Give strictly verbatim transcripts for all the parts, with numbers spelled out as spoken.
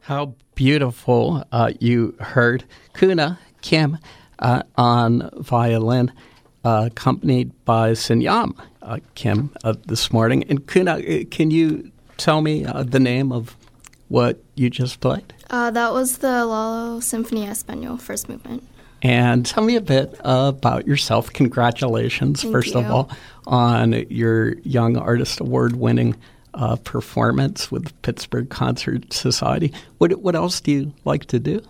How beautiful. Uh, you heard Kuna Kim uh, on violin, uh, accompanied by Sinyam uh, Kim uh, this morning. And Kuna, can you tell me uh, the name of what you just played? Uh, that was the Lalo Symphony Espanol, first movement. And tell me a bit uh, about yourself. Congratulations, Thank first you. of all, on your Young Artist Award-winning uh, performance with Pittsburgh Concert Society. What what else do you like to do?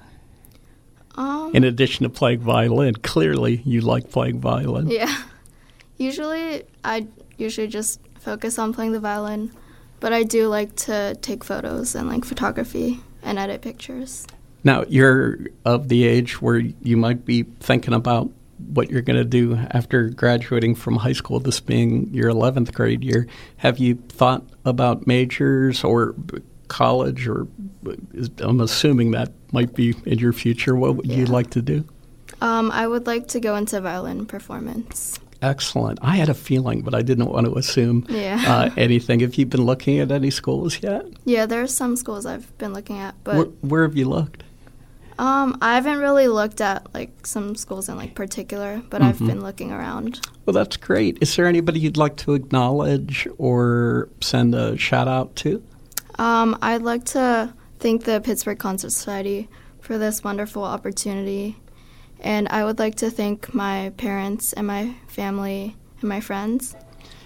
Um, In addition to playing violin, clearly you like playing violin. yeah. Usually, I usually just focus on playing the violin, but I do like to take photos and like photography and edit pictures. Now, you're of the age where you might be thinking about what you're going to do after graduating from high school, this being your eleventh grade year. Have you thought about majors or college, or I'm assuming that might be in your future? What would Yeah. you like to do? Um, I would like to go into violin performance. Excellent. I had a feeling, but I didn't want to assume Yeah. uh, anything. Have you been looking at any schools yet? Yeah, there are some schools I've been looking at, but Where, where have you looked? um, I haven't really looked at like some schools in like particular, but I've Mhm. been looking around. Well, that's great. Is there anybody you'd like to acknowledge or send a shout out to? Um, I'd like to thank the Pittsburgh Concert Society for this wonderful opportunity, and I would like to thank my parents and my family and my friends.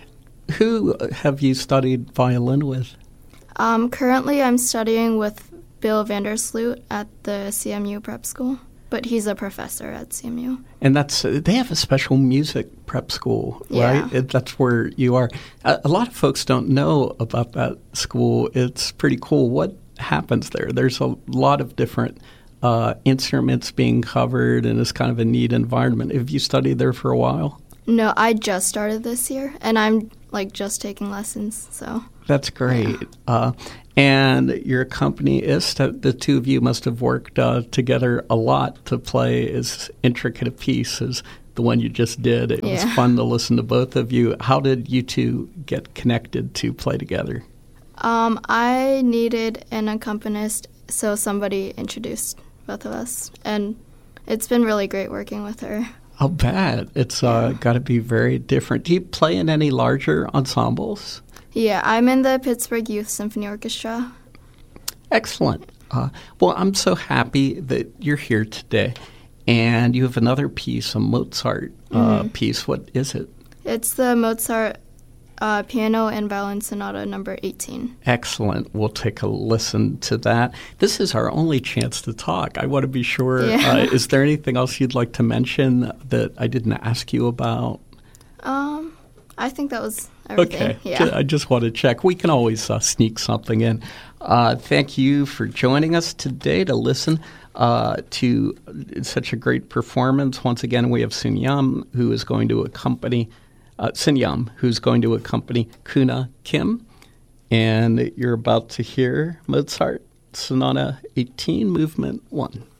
Who have you studied violin with? Um, currently, I'm studying with Bill Vandersloot at the C M U Prep School, but he's a professor at C M U. And that's uh, they have a special music prep school, Yeah. right? It, that's where you are. A, a lot of folks don't know about that school. It's pretty cool. What happens there? There's a lot of different uh, instruments being covered, and it's kind of a neat environment. Have you studied there for a while? No, I just started this year, and I'm like just taking lessons, so. That's great. Yeah. Uh, and your accompanist, uh, the two of you must have worked uh, together a lot to play as intricate a piece as the one you just did. It was Yeah. fun to listen to both of you. How did you two get connected to play together? Um, I needed an accompanist, so somebody introduced both of us, and it's been really great working with her. I'll bet. It's uh, got to be very different. Do you play in any larger ensembles? Yeah, I'm in the Pittsburgh Youth Symphony Orchestra. Excellent. Uh, well, I'm so happy that you're here today. And you have another piece, a Mozart uh, Mhm. piece. What is it? It's the Mozart uh, Piano and Violin Sonata number eighteen. Excellent. We'll take a listen to that. This is our only chance to talk. I want to be sure. Yeah. Uh, is there anything else you'd like to mention that I didn't ask you about? Um, I think that was everything. Okay. Yeah. Ju- I just want to check. We can always uh, sneak something in. Uh, thank you for joining us today to listen uh, to such a great performance. Once again, we have Sinyam, who is going to accompany uh, Sinyam, who's going to accompany Kuna Kim, and you're about to hear Mozart Sonata eighteen, Movement one.